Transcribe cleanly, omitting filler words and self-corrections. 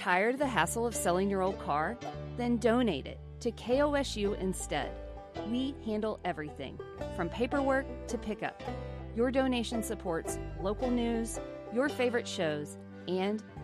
Tired of the hassle of selling your old car? Then donate it to KOSU instead. We handle everything, from paperwork to pickup. Your donation supports local news, your favorite shows, and